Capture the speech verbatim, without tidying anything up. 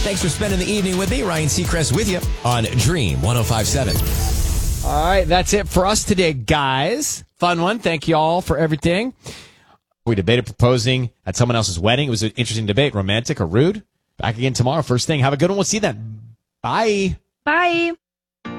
Thanks for spending the evening with me. Ryan Seacrest with you on Dream one oh five point seven. All right, that's it for us today, guys. Fun one. Thank you all for everything. We debated proposing at someone else's wedding. It was an interesting debate, romantic or rude. Back again tomorrow, first thing. Have a good one. We'll see you then. Bye. Bye.